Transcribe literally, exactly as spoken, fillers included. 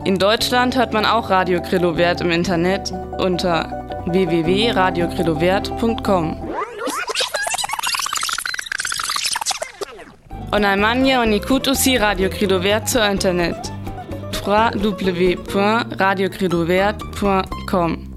In Deutschland hört man auch Radio Grillovert im Internet unter w w w punkt radio grillovert punkt com. En Allemagne, on écoute aussi Radio Grillovert sur Internet. w w w punkt radio grillovert punkt com